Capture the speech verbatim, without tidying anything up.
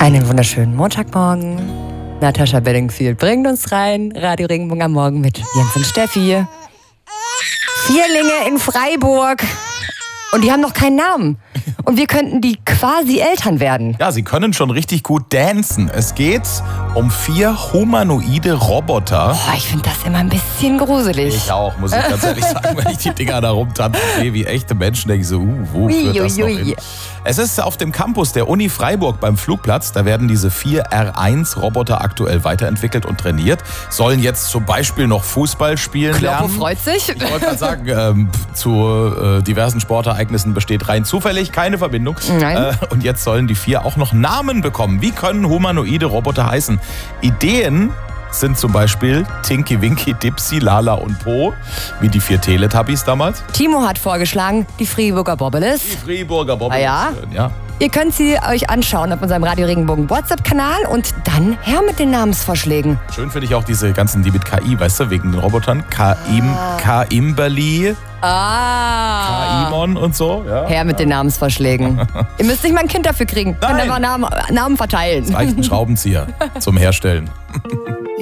Einen wunderschönen Montagmorgen. Natascha Bedingfield bringt uns rein. Radio Regenbogen am Morgen mit Jens und Steffi. Vierlinge in Freiburg. Und die haben noch keinen Namen. Und wir könnten die quasi Eltern werden. Ja, sie können schon richtig gut dancen. Es geht um vier humanoide Roboter. Oh, ich finde das immer ein bisschen gruselig. Ich auch, muss ich ganz ehrlich sagen, wenn ich die Dinger da rumtanzen sehe, wie echte Menschen, denke ich so, uh, wo führt das noch hin? Es ist auf dem Campus der Uni Freiburg beim Flugplatz. Da werden diese vier R eins Roboter aktuell weiterentwickelt und trainiert. Sollen jetzt zum Beispiel noch Fußball spielen Kloppo lernen. freut sich. Ich wollte gerade sagen, ähm, zu äh, diversen Sportereignissen besteht rein zufällig keine Verbindung. Nein. Äh, und jetzt sollen die vier auch noch Namen bekommen. Wie können humanoide Roboter heißen? Ideen sind zum Beispiel Tinky Winky, Dipsy, Lala und Po, wie die vier Teletubbies damals. Timo hat vorgeschlagen, die Friburger Bobbeles. Die Friburger Bobbeles. Ah ja? ja. Ihr könnt sie euch anschauen auf unserem Radio Regenbogen WhatsApp-Kanal und dann her mit den Namensvorschlägen. Schön finde ich auch diese ganzen, die mit K I, weißt du, wegen den Robotern. K-Im, Ah. K-Imberli, Ah. K-Imon und so. Ja. Her mit den Namensvorschlägen. Ihr müsst nicht mal ein Kind dafür kriegen. Könnt Nein. einfach Namen, Namen verteilen. Es reicht ein Schraubenzieher zum Herstellen.